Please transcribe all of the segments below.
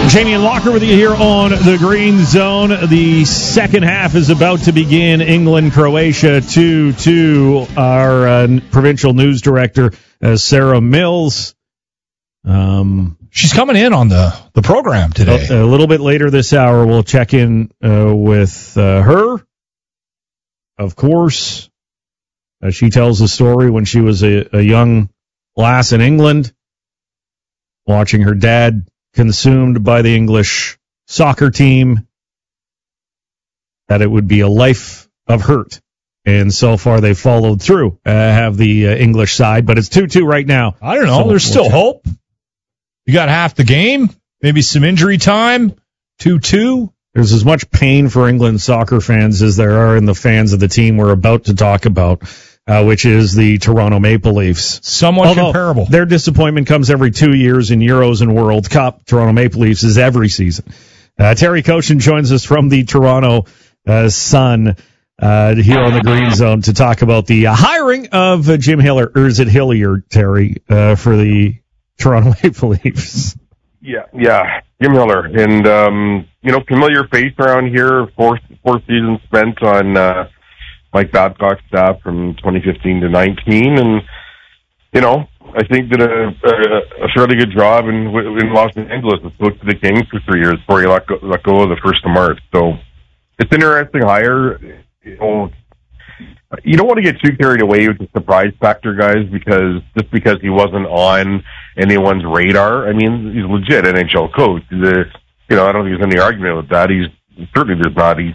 Jamie and Walker with you here on the Green Zone. The second half is about to begin. England, Croatia 2-2. Our provincial news director, Sarah Mills. She's coming in on the program today. A little bit later this hour, we'll check in with her. Of course, she tells the story when she was a young lass in England, watching her dad consumed by the English soccer team, that it would be a life of hurt. And so far they followed through, have the English side, but it's 2-2 right now. I don't know. So there's still hope. You got half the game, maybe some injury time, 2-2. There's as much pain for England soccer fans as there are in the fans of the team we're about to talk about, which is the Toronto Maple Leafs. Somewhat comparable. Their disappointment comes every 2 years in Euros and World Cup. Toronto Maple Leafs is every season. Terry Koshin joins us from the Toronto Sun here on the Green Zone to talk about the hiring of Jim Hiller, or is it Hillier, Terry, for the Toronto Maple Leafs? Yeah, Jim Hiller. And, familiar face around here, four seasons spent on Mike Babcock's staff from 2015 to 19, and I think did a fairly good job in Los Angeles. Spoke to the Kings for 3 years before he let go of the 1st of March. So it's an interesting hire. You don't want to get too carried away with the surprise factor, guys, because he wasn't on anyone's radar. I mean, he's a legit NHL coach. I don't think there's any argument with that. There's not. He's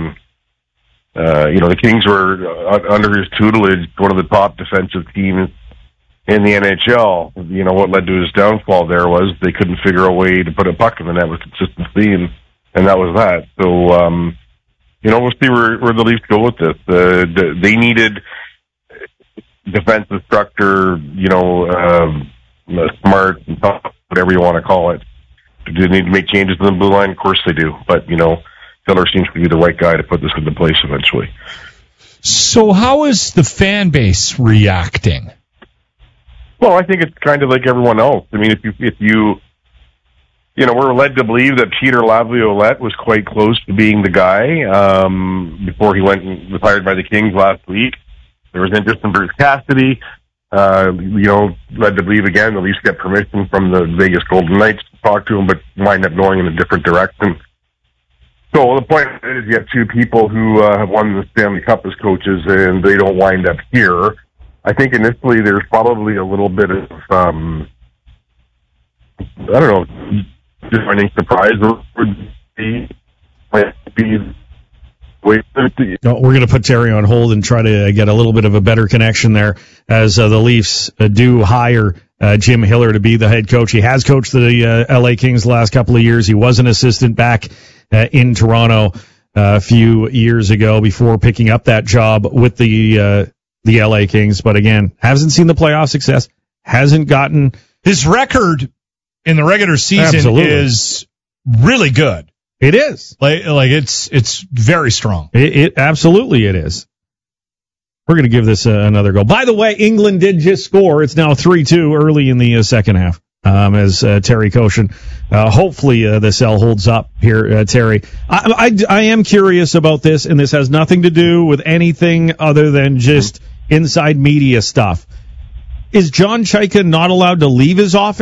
the Kings were under his tutelage one of the top defensive teams in the NHL. What led to his downfall there was they couldn't figure a way to put a puck in the net with consistency, and that was that. So, we'll see where the Leafs go with this. They needed defensive structure, smart, whatever you want to call it. Do they need to make changes in the blue line? Of course they do. But, Hiller seems to be the right guy to put this into place eventually. So how is the fan base reacting? Well, I think it's kind of like everyone else. I mean, if you we're led to believe that Peter Laviolette was quite close to being the guy before he went and was hired by the Kings last week. There was interest in Bruce Cassidy. Led to believe again the Leafs get permission from the Vegas Golden Knights to talk to him, but wind up going in a different direction. So the point is you have two people who have won the Stanley Cup as coaches, and they don't wind up here. I think initially there's probably a little bit of, disappointing surprise would be. No, we're going to put Terry on hold and try to get a little bit of a better connection there as the Leafs do hire Jim Hiller to be the head coach. He has coached the LA Kings the last couple of years. He was an assistant back in Toronto a few years ago before picking up that job with the LA Kings. But again, hasn't seen the playoff success, hasn't gotten... His record in the regular season is really good. It is. Like it's very strong. It absolutely it is. We're going to give this another go. By the way, England did just score. It's now 3-2 early in the second half. As Terry Koshin, hopefully the cell holds up here, Terry. I am curious about this, and this has nothing to do with anything other than just inside media stuff. Is John Chayka not allowed to leave his office?